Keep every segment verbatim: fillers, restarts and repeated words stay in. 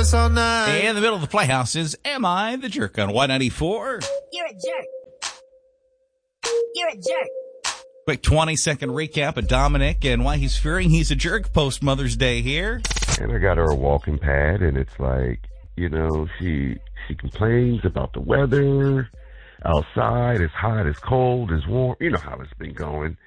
dance all night. In the middle of the Playhouse is Am I the Jerk on Y ninety-four. You're a jerk. You're a jerk. Quick twenty-second recap of Dominic and why he's fearing he's a jerk post Mother's Day here. And I got her a walking pad, and it's like, you know, she she complains about the weather outside. It's hot, it's cold, it's warm. You know how it's been going.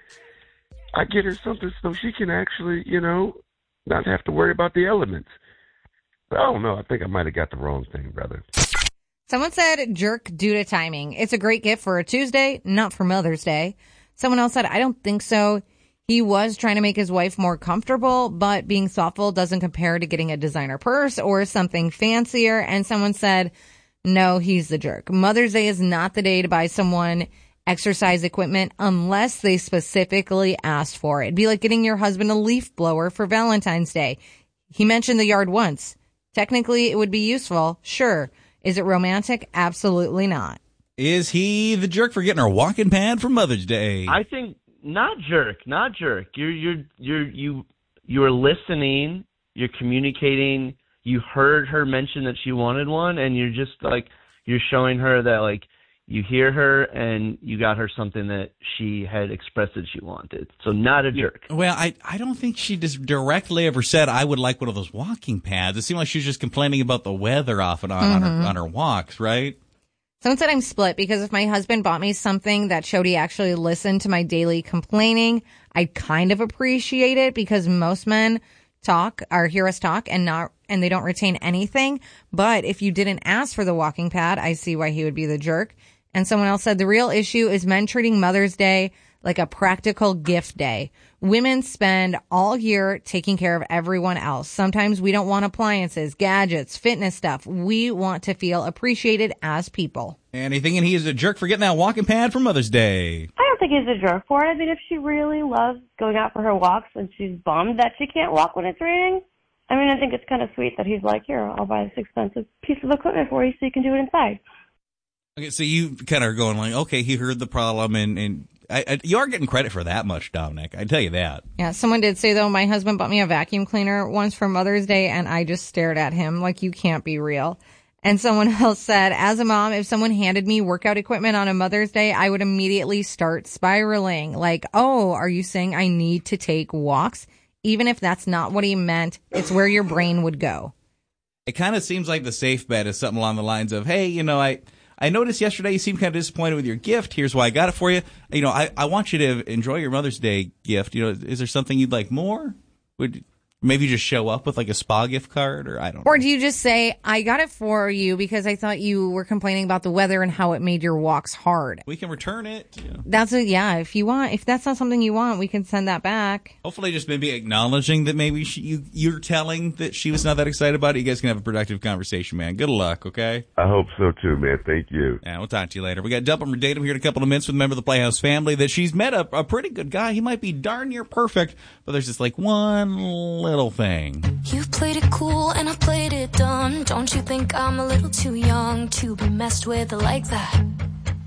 I get her something so she can actually, you know, not have to worry about the elements. But I don't know. I think I might have got the wrong thing, brother. Someone said jerk due to timing. It's a great gift for a Tuesday, not for Mother's Day. Someone else said, I don't think so. He was trying to make his wife more comfortable, but being thoughtful doesn't compare to getting a designer purse or something fancier. And someone said, no, he's the jerk. Mother's Day is not the day to buy someone exercise equipment unless they specifically asked for it. It'd be like getting your husband a leaf blower for Valentine's Day. He mentioned the yard once. Technically, it would be useful. Sure. Is it romantic? Absolutely not. Is he the jerk for getting her walking pad for Mother's Day? I think not jerk, not jerk. You're you're you're you you're listening. You're communicating. You heard her mention that she wanted one, and you're just like you're showing her that like you hear her and you got her something that she had expressed that she wanted. So not a jerk. Well, I I don't think she just directly ever said I would like one of those walking pads. It seemed like she was just complaining about the weather off and on mm-hmm. on, her, on her walks, right? Someone said I'm split because if my husband bought me something that showed he actually listened to my daily complaining, I'd kind of appreciate it because most men talk or hear us talk and not and they don't retain anything. But if you didn't ask for the walking pad, I see why he would be the jerk. And someone else said the real issue is men treating Mother's Day like a practical gift day. Women spend all year taking care of everyone else. Sometimes we don't want appliances, gadgets, fitness stuff. We want to feel appreciated as people. And you thinking he is a jerk for getting that walking pad for Mother's Day? I don't think he's a jerk for it. I mean, if she really loves going out for her walks and she's bummed that she can't walk when it's raining, I mean, I think it's kind of sweet that he's like, here, I'll buy this expensive piece of equipment for you so you can do it inside. Okay, so you kind of are going like, okay, he heard the problem, and, and I, I, you are getting credit for that much, Dominic. I tell you that. Yeah, someone did say, though, my husband bought me a vacuum cleaner once for Mother's Day, and I just stared at him like, you can't be real. And someone else said, as a mom, if someone handed me workout equipment on a Mother's Day, I would immediately start spiraling. Like, oh, are you saying I need to take walks? Even if that's not what he meant, it's where your brain would go. It kind of seems like the safe bet is something along the lines of, hey, you know, I... I noticed yesterday you seemed kind of disappointed with your gift. Here's why I got it for you. You know, I, I want you to enjoy your Mother's Day gift. You know, is there something you'd like more? Would maybe just show up with like a spa gift card, or I don't know. Or do you just say, I got it for you because I thought you were complaining about the weather and how it made your walks hard. We can return it. You know. That's a, yeah, if you want, if that's not something you want, we can send that back. Hopefully just maybe acknowledging that maybe she, you, you're telling that she was not that excited about it. You guys can have a productive conversation, man. Good luck, okay? I hope so too, man. Thank you. Yeah, we'll talk to you later. We got Dublin Datum here in a couple of minutes with a member of the Playhouse family that she's met a, a pretty good guy. He might be darn near perfect, but there's just like one little thing. You played it cool and I played it dumb. Don't you think I'm a little too young to be messed with like that?